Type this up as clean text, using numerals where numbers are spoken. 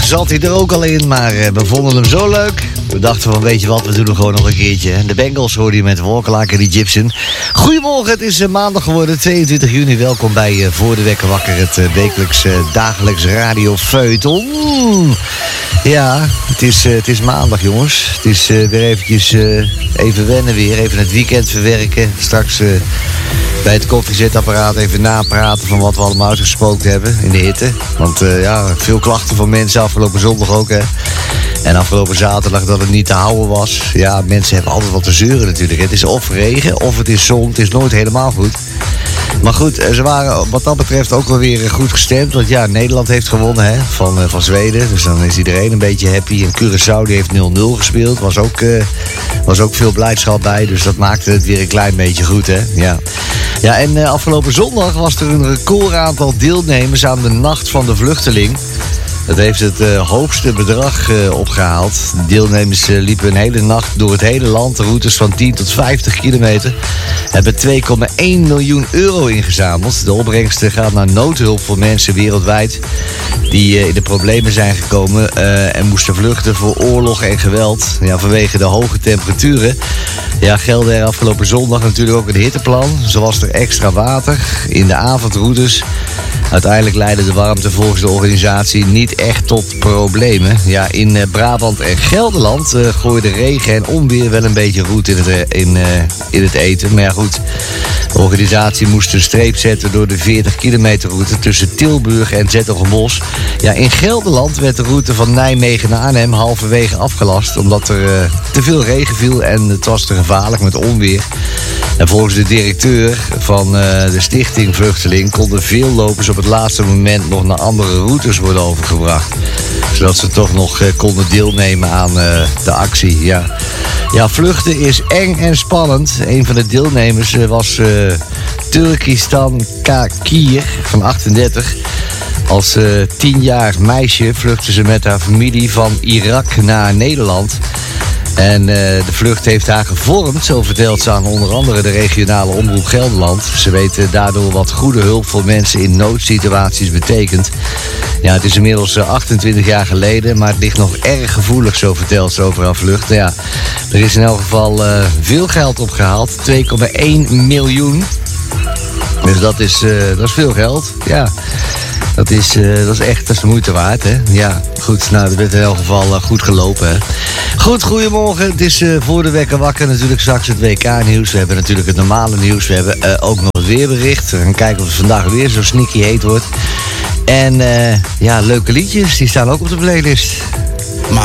zat hij er ook al in, maar we vonden hem zo leuk. We dachten van, weet je wat, we doen hem gewoon nog een keertje. De Bengals hoorde je met Walk Like the Gypsy. Goedemorgen, het is maandag geworden, 22 juni. Welkom bij Voor de Wekker Wakker, het wekelijks dagelijks radiofeuilleton. Ja, het is maandag, jongens. Het is weer eventjes even wennen weer, even het weekend verwerken. Straks bij het koffiezetapparaat even napraten van wat we allemaal uitgesproken hebben in de hitte. Want veel klachten van mensen afgelopen zondag ook, hè. En afgelopen zaterdag dat het niet te houden was. Ja, mensen hebben altijd wat te zeuren natuurlijk. Het is of regen of het is zon. Het is nooit helemaal goed. Maar goed, ze waren wat dat betreft ook wel weer goed gestemd. Want ja, Nederland heeft gewonnen, hè, van Zweden. Dus dan is iedereen een beetje happy. En Curaçao die heeft 0-0 gespeeld. Was ook veel blijdschap bij. Dus dat maakte het weer een klein beetje goed, hè. Ja, en afgelopen zondag was er een recordaantal deelnemers aan de Nacht van de Vluchteling. Dat heeft het hoogste bedrag opgehaald. De deelnemers liepen een hele nacht door het hele land. Routes van 10 tot 50 kilometer. Hebben 2,1 miljoen euro ingezameld. De opbrengst gaat naar noodhulp voor mensen wereldwijd die in de problemen zijn gekomen en moesten vluchten voor oorlog en geweld. Ja, vanwege de hoge temperaturen. Ja, geldde er afgelopen zondag natuurlijk ook een hitteplan. Zo was er extra water in de avondroutes. Uiteindelijk leidde de warmte volgens de organisatie niet echt tot problemen. Ja, in Brabant en Gelderland gooide regen en onweer wel een beetje roet in het eten. Maar ja, goed, de organisatie moest een streep zetten door de 40 kilometer route tussen Tilburg en 's-Hertogenbosch. Ja, in Gelderland werd de route van Nijmegen naar Arnhem halverwege afgelast, omdat er te veel regen viel en het was te gevaarlijk met onweer. En volgens de directeur van de stichting Vluchteling konden veel lopers op het laatste moment nog naar andere routes worden overgebracht. Zodat ze toch nog konden deelnemen aan de actie. Ja, vluchten is eng en spannend. Een van de deelnemers was Turkistan Kakir van 38. Als 10-jarig meisje vluchtte ze met haar familie van Irak naar Nederland. En de vlucht heeft haar gevormd, zo vertelt ze aan onder andere de regionale omroep Gelderland. Ze weten daardoor wat goede hulp voor mensen in noodsituaties betekent. Ja, het is inmiddels 28 jaar geleden, maar het ligt nog erg gevoelig, zo vertelt ze over haar vlucht. Ja, er is in elk geval veel geld opgehaald, 2,1 miljoen. Dus dat is veel geld, ja. Dat is de moeite waard, hè. Ja, goed, nou, dat werd in elk geval goed gelopen, hè. Goed, goedemorgen. Het is voor de wekker wakker natuurlijk straks het WK-nieuws. We hebben natuurlijk het normale nieuws. We hebben ook nog het weerbericht. We gaan kijken of het vandaag weer zo sneaky heet wordt. En leuke liedjes, die staan ook op de playlist.